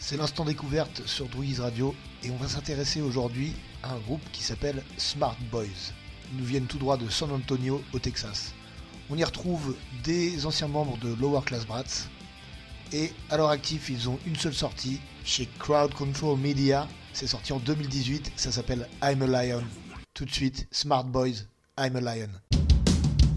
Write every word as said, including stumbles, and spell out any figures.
C'est l'instant découverte sur Druids Radio et on va s'intéresser aujourd'hui à un groupe qui s'appelle Smart Boys. Ils nous viennent tout droit de San Antonio au Texas. On y retrouve des anciens membres de Lower Class Brats et à leur actif ils ont une seule sortie chez Crowd Control Media. C'est sorti en deux mille dix-huit, ça s'appelle I'm a Lion. Tout de suite, Smart Boys, I'm a Lion.